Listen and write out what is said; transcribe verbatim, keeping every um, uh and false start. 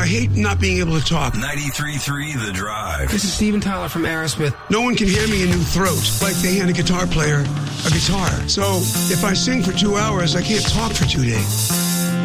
I hate not being able to talk. ninety-three point three The Drive. This is Steven Tyler from Aerosmith. No one can hand me a new throat like they hand a guitar player a guitar. So if I sing for two hours, I can't talk for two days.